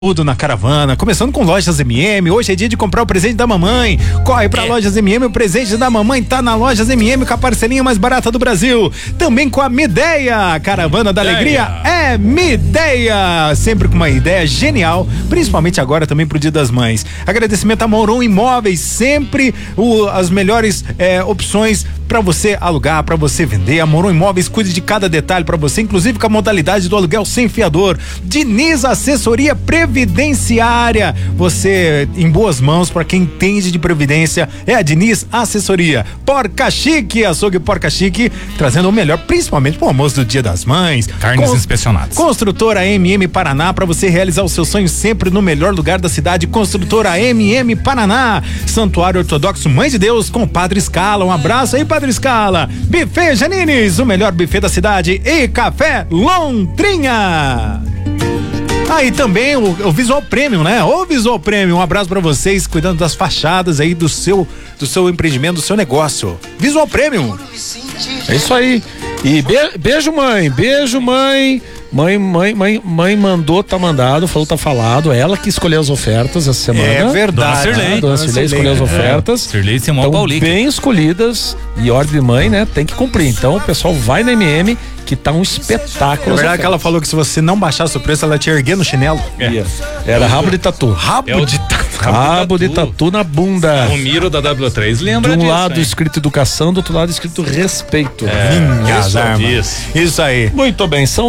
Tudo na caravana, começando com Lojas MM. Hoje é dia de comprar o presente da mamãe. Corre pra Lojas MM, o presente da mamãe tá na Lojas MM com a parcelinha mais barata do Brasil. Também com a Mideia, Caravana da Alegria é Mideia, sempre com uma ideia genial, principalmente agora também pro Dia das Mães. Agradecimento a Moron Imóveis, sempre as melhores opções para você alugar, para você vender. A Moron Imóveis cuida de cada detalhe para você, inclusive com a modalidade do aluguel sem fiador. Diniz Assessoria Previdenciária, você em boas mãos para quem entende de previdência, é a Diniz Assessoria. Porca Chique, açougue Porca Chique, trazendo o melhor, principalmente pro almoço do Dia das Mães. Carnes inspecionadas. Construtora MM Paraná, para você realizar o seu sonho sempre no melhor lugar da cidade. Construtora MM Paraná. Santuário Ortodoxo Mãe de Deus com o Padre Scala. Um abraço aí, Padre Scala. Buffet Janines, o melhor buffet da cidade. E Café Londrinha. Aí também o Visual Premium, né? O Visual Premium, um abraço pra vocês, cuidando das fachadas aí do seu empreendimento, do seu negócio. Visual Premium. É isso aí. E beijo, mãe. Beijo, mãe. Mãe mandou, tá mandado, falou, tá falado. Ela que escolheu as ofertas essa semana. É verdade. Dona Cirlei escolheu as ofertas. Cirlei Simão Então, Paulique. bem escolhidas e ordem de mãe, né? Tem que cumprir. Então, o pessoal vai na MM, que tá um espetáculo. É verdade que ela falou que se você não baixasse o preço, ela te erguer no chinelo. Era rabo de tatu. Rabo de tatu na bunda. O Miro da W3 De lembra um disso, lado hein? escrito educação, do outro lado escrito respeito. Isso aí. Muito bem, são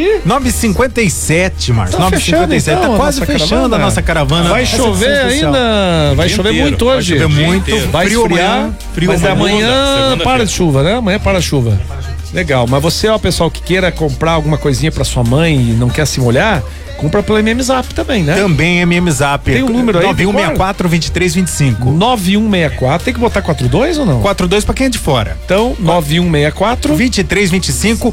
9h57, Marcos. Tá fechando, 9h57, então, tá a quase nossa fechando caravana. a nossa caravana. Vai Essa chover edição especial. ainda, vai dia chover inteiro, muito vai hoje. chover muito. Vai Frio esfriar, amanhã, frio mas amanhã. amanhã Segunda-feira. para de chuva, né? Amanhã para a chuva. Legal, mas você, ó, pessoal, que queira comprar alguma coisinha pra sua mãe e não quer se molhar, compra pelo MM Zap também, né? Também MM Zap. Tem um número aí, 9164-2325. 9164, tem que botar 42 ou não? 42 pra quem é de fora. Então, 9164. 2325,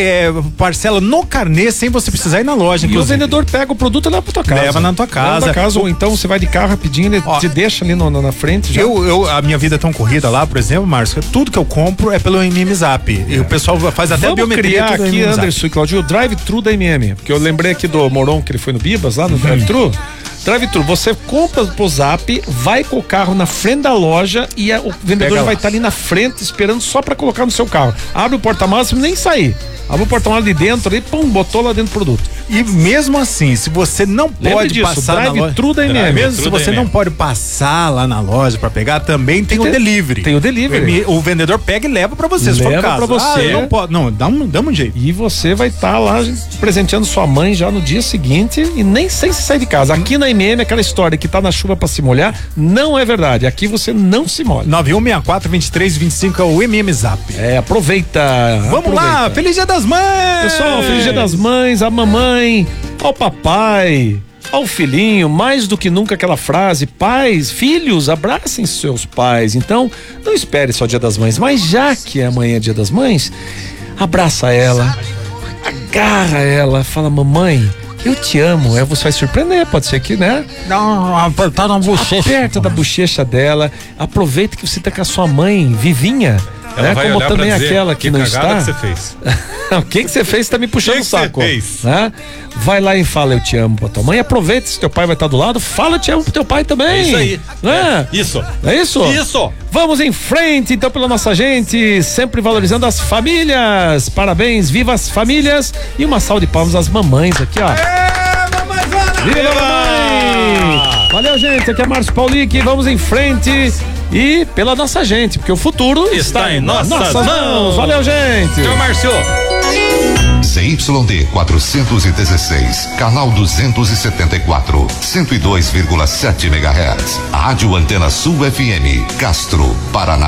parcela no carnê sem você precisar ir na loja, E o inclusive. vendedor pega o produto e leva pra tua casa. Leva na tua casa. Leva na casa, ou então você vai de carro rapidinho, ele Ó, te deixa ali na frente já. A minha vida é tão corrida lá, por exemplo, Márcio, tudo que eu compro é pelo MM Zap. E o pessoal faz até a Vamos biometria. criar tudo aqui, MM Zap. Anderson e Claudio, o drive-thru da MM. Porque eu lembrei aqui do Moron, que ele foi no Bibas, lá no drive-thru. Drive-thru, você compra pro Zap, vai com o carro na frente da loja e o vendedor Pega vai lá. estar ali na frente esperando só pra colocar no seu carro. Abre o porta-malas, nem sair. Abre o porta-malas de dentro e pum, botou lá dentro o produto. E mesmo assim, se você não Lembre pode disso, passar na loja, drive-thru da MM. mesmo se Drive-thru da você não MM. pode passar lá na loja pra pegar, também tem o delivery. Tem o delivery. O vendedor pega e leva pra você, se for o Leva caso. pra você. Eu não pode. Não, dá um jeito. E você vai estar lá presenteando sua mãe já no dia seguinte e nem sem sair de casa. Aqui na MM, aquela história que tá na chuva pra se molhar, não é verdade. Aqui você não se molha. 9164-2325 é o MM Zap. Aproveita. Vamos lá, Feliz Dia das Mães! Pessoal, Feliz Dia das Mães, a mamãe, ao papai, ao filhinho, mais do que nunca aquela frase, pais, filhos, abracem seus pais. Então, não espere só o Dia das Mães, mas já que amanhã é Dia das Mães, abraça ela, agarra ela, fala, mamãe, eu te amo. Você vai surpreender, pode ser que, né? Dá uma apertada na bochecha. Aperta da bochecha dela, aproveita que você tá com a sua mãe vivinha. Ela vai como olhar também pra dizer, aquela que não está. Que você fez? O que você fez tá me puxando o Que você saco. fez? Né? Vai lá e fala eu te amo pra tua mãe. Aproveita se teu pai vai estar do lado. Fala eu te amo pro teu pai também. É isso aí. Né? Isso. É isso? Isso. Vamos em frente então pela nossa gente, sempre valorizando as famílias. Parabéns, viva as famílias. E uma salva de palmas às mamães aqui, ó. Viva a mamãe! Valeu, gente. Aqui é Márcio Paulique. Vamos em frente. E pela nossa gente, porque o futuro Está em nossas mãos. Valeu, gente. Seu Márcio. CYD 416, canal 274, 102,7 MHz. Rádio Antena Sul FM, Castro, Paraná.